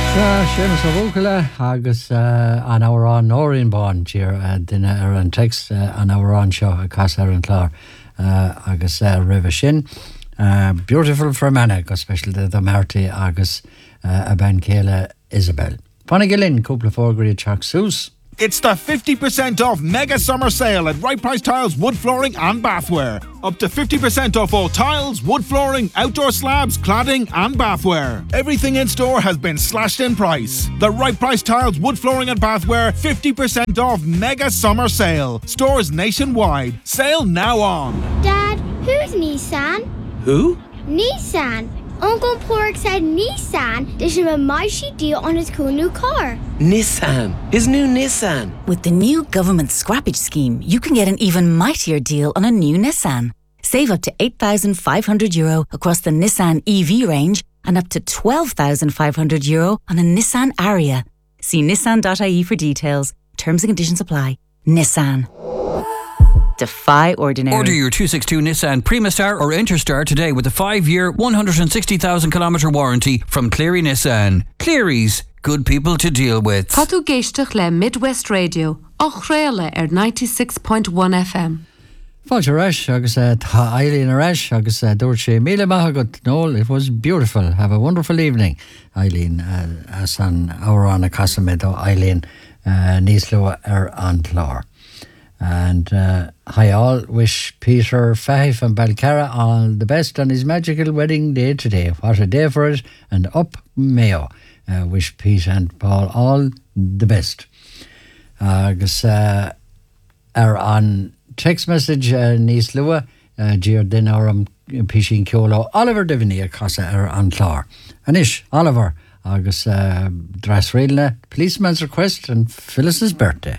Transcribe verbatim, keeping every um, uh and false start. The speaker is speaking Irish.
Seamus O'Vúcala agus uh, an our an Noreen Bond here uh, duine ar an text uh, an our an seo a cas ar an clár uh, agus uh, river sin uh, beautiful for mana go special de the Marty agus uh, a ben Kayla Isabel. Fannig Lynn cúpla fógraí Chuck Seuss. It's the fifty percent off mega summer sale at Right Price Tiles, wood flooring and bathware. Up to fifty percent off all tiles, wood flooring, outdoor slabs, cladding and bathware. Everything in store has been slashed in price. The Right Price Tiles, wood flooring and bathware fifty percent off mega summer sale. Stores nationwide. Sale now on. Dad, who's Nissan? Who? Nissan. Uncle Pork said Nissan. There's a mighty deal on his cool new car. Nissan. His new Nissan. With the new government scrappage scheme, you can get an even mightier deal on a new Nissan. Save up to eight thousand five hundred euro across the Nissan E V range and up to twelve thousand five hundred euro on a Nissan Ariya. See nissan dot I E for details. Terms and conditions apply. Nissan. Defy ordinary. Order your two sixty-two Nissan Primastar or Interstar today with a five-year, one hundred sixty thousand kilometre warranty from Cleary Nissan. Cleary's, good people to deal with. Patu géisteach le Midwest Radio, ochréile ar ninety-six point one F M. Fáilte reis agus uh, tá Eileen a reis agus uh, dúirt sé míle maith agat Noel. It was beautiful. Have a wonderful evening, Eileen. Uh, as an hour on a casamid o Eileen uh, níos lua ar an clár. And uh, I all wish Peter Fahey from Balcarra all the best on his magical wedding day today. What a day for it. And up Mayo. Uh, wish Pete and Paul all the best. Agus uh, ar an text message uh, níos lua uh, dír den orm Pishin Ciolo Oliver Devaney a casa ar an clár. Anish, Oliver agus uh, dras réilne policeman's request and Phyllis's birthday.